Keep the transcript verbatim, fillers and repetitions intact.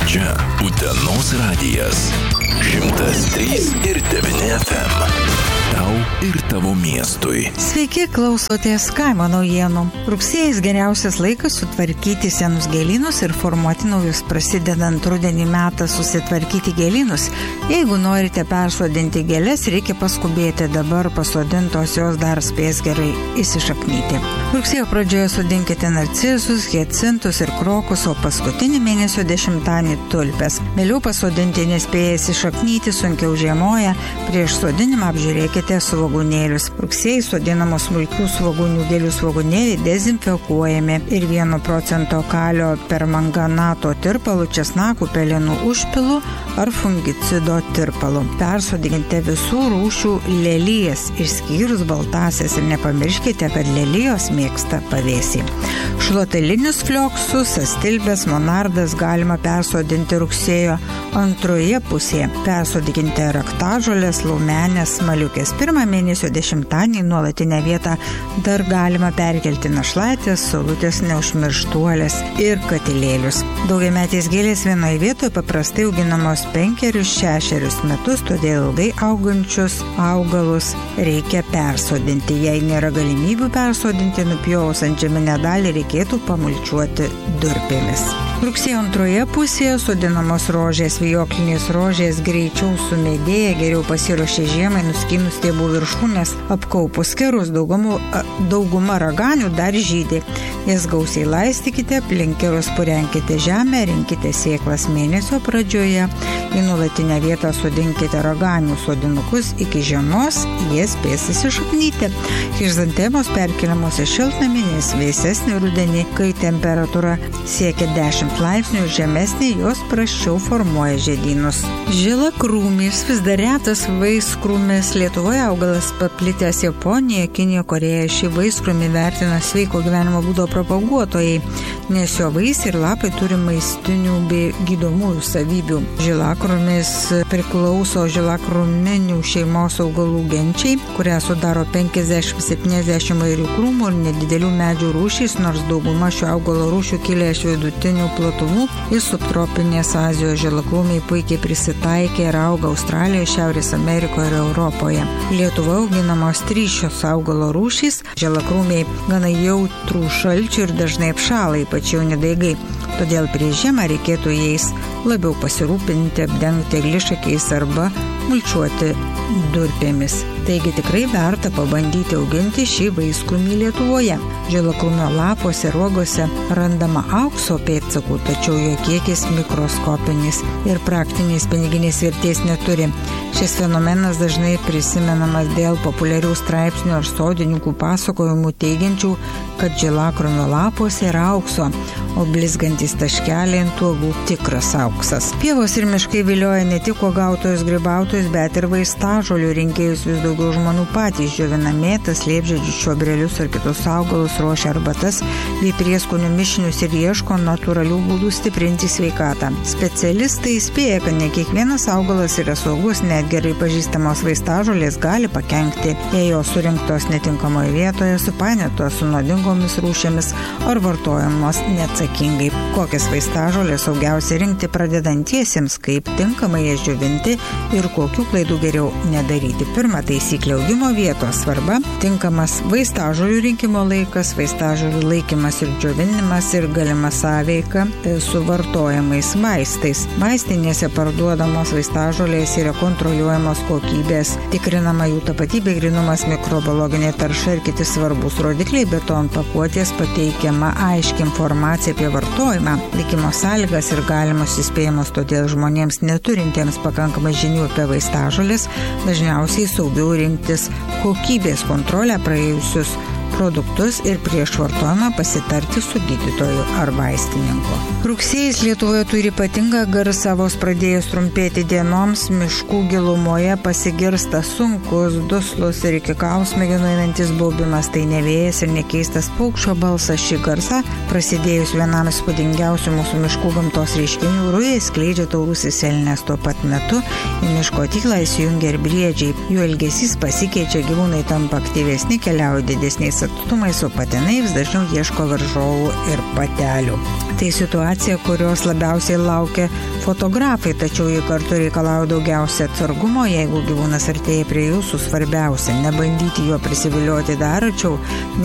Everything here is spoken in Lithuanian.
Čia Utenos radijas. šimtas trys ir devyni F M. Tau ir tavo miestui. Sveiki, klausotės kaimo naujienų. Rugsėjais geriausias laikas sutvarkyti senus gėlynus ir formuoti naujus. Prasidedant rudenį metą susitvarkyti gėlynus. Jeigu norite persodinti gėlės, reikia paskubėti. Dabar pasodintos jos dar spės gerai įsišaknyti. Rugsėjo pradžioje sodinkite narcizus, hiacintus ir krokus, o paskutinį mėnesio dešimtadienį tulpes. Vėliau pasodinti nespėję įsišaknyti, sunkiau žiemoja. Prieš sodinimą apžiūrėkite svogūnėlius. Rugsėjai sodinamos smulkių svogūnių gėlių svogūnėliai dezinfekuojami ir vieno procento kalio permanganato tirpalu, česnakų, pelenų užpilu ar fungicido tirpalu. Persodinkite visų rūšių lelijas, išskyrus baltasias, ir nepamirškite, kad lelijos mėgsta pavėsį. Šluotelinius flioksus, astilbes, monardas galima persodinti rugsėjo antroje pusėje. Persodinkite raktažolės, laumenės, smaliukės. Pirmą mėnesio dešimtadienį nuolatinę vietą dar galima perkelti našlaitės, saulutės, neužmirštuolės ir katilėlius. Daugiametės gėlės vienoje vietoje paprastai auginamos penkerius, šešerius metus, todėl ilgai augančius augalus reikia persodinti. Jei nėra galimybių persodinti, nupjovus antžeminę dalį reikėtų pamulčiuoti durpėmis. Rugsėjo antroje pusėje sodinamos rožės, vijoklinės rožės greičiau sumedėja, geriau pasiruošė žiemai, nuskynus stiebų viršūnės, apkaupus kerus, dauguma, dauguma raganių dar žydė. Jas gausiai laistykite, aplink kerus purenkite žemę, rinkite sėklas mėnesio pradžioje. Į nuolatinę vietą sodinkite raganių sodinukus iki žiemos, jie spės įsišaknyti. Chrizantemos perkeliamos į šiltnamį, nes vėsesnį rudenį, kai temperatūra siekia dešimt laipsnių ir žemesnė, jos prasčiau formuoja žiedynus. Žilakrūmis vis dar retas vaiskrūmis. Lietuvoje augalas paplitęs Japonijoje, Kinijoje, Korėjoje. Šį vaiskrūmį vertina sveiko gyvenimo būdo propaguotojai, nes jo vaisiai ir lapai turi maistinių bei gydomųjų savybių. Žilakrūmis priklauso žilakrūminių šeimos augalų genčiai, kurią sudaro penkiasdešimt septyniasdešimt įvairių krūmų ir nedidelių medžių rūšys, nors dauguma šio augalo rūšių kilę iš vidutinių platumų ir subtropinės Azijos. Žilakrūmiai puikiai prisitaikė ir auga Australijoje, Šiaurės Amerikoje ir Europoje. Lietuvoje auginamos trys šios augalo rūšys. Žilakrūmiai gana jautrų šalčių ir dažnai apšąla, ypač jauni daigai. Todėl prieš žiemą reikėtų jais labiau pasirūpinti, apdengti eglišakiais arba mulčiuoti durpėmis. Taigi tikrai verta pabandyti auginti šį vaiskrūmį Lietuvoje. Žilakrūmio lapuose ir uogose randama aukso pėdsakų, tačiau jo kiekis mikroskopinis ir praktinės piniginės vertės neturi. Šis fenomenas dažnai prisimenamas dėl populiarių straipsnių ar sodininkų pasakojimų teigiančių, kad žilakrūmio lapuose yra aukso, o blizgantys taškeliai ant uogų tikras auksas. Pievos ir miškai vilioja ne tik uogautojus, grybautojus, bet ir vaistažolių rinkėjus. Vis daugiau žmonių patys džiovina mėtas, liepžiedžius, čiobrelius ar kitus augalus, ruošia arbatas bei prieskonių mišinius ir ieško natūralių būdų stiprinti sveikatą. Specialistai įspėja, kad ne kiekvienas augalas yra saugus, net gerai pažįstamos vaistažolės gali pakenkti, jei jos surinktos netinkamoje vietoje, supainiotos su nuodingomis rūšėmis ar vartojamos neatsakingai. Kokias vaistažolės saugiausia rinkti pradedantiesiems, kaip tinkamai jas džiovinti ir kokių klaidų geriau nedaryti. Pirma taisyklė: augimo vietos svarba, tinkamas vaistažolių rinkimo laikas, vaistažolių laikymas ir džiovinimas ir galima sąveika su vartojamais vaistais. Vaistinėse parduodamos vaistažolės yra kontroliuojamos kokybės, tikrinama jų tapatybė, grynumas, mikrobiologinė tarša ir kiti svarbus rodikliai, bet to ant pakuotės pateikiama aiški informacija apie vartojimą, likimo sąlygas ir galimus įspėjimus. Todėl žmonėms neturintiems pakankamai žinių apie vaistažolės dažniausiai saugiau rinktis kokybės kontrolę praėjusius produktus ir prieš vartojimą pasitarti su gydytoju ar vaistininku. Rugsėjis Lietuvoje turi ypatingą garsą, vos pradėjus trumpėti dienoms, miškų gilumoje pasigirsta sunkus, duslus ir iki kausmėgių nueinantis baubimas. Tai ne vėjas ir nekeistas paukščio balsas. Šį garsą prasidėjus vienam įspūdingiausių mūsų miškų gamtos reiškinių rujai skleidžia taurusis elnias. Tuo pat metu į miško tyklą įsijungia ir briedžiai. Jų elgesys pasikeičia, gyvūnai tampa aktyvesni, keliauja didesniais dideliais atstumais, o patinai vis dažniau ieško varžovų ir patelių. Tai situacija, kurios labiausiai laukia fotografai, tačiau jie kartu reikalauja daugiausia atsargumo, jeigu gyvūnas artėja prie jūsų, svarbiausia nebandyti jo prisivilioti dar arčiau,